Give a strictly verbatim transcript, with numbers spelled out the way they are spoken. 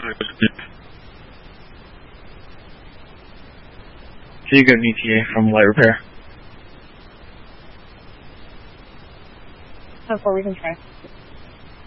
So you got an E T A from light repair. Oh, four we can try.